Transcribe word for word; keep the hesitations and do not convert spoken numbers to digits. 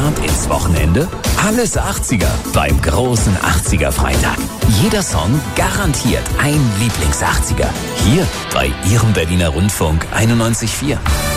Start ins Wochenende? Alles achtziger beim großen achtziger-Freitag. Jeder Song garantiert ein Lieblings-achtziger. Hier bei Ihrem Berliner Rundfunk einundneunzig Komma vier.